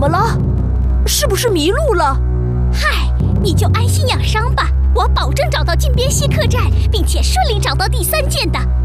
么了？是不是迷路了？ 嗨，你就安心养伤吧，我保证找到金边西客栈，并且顺利找到第3件的。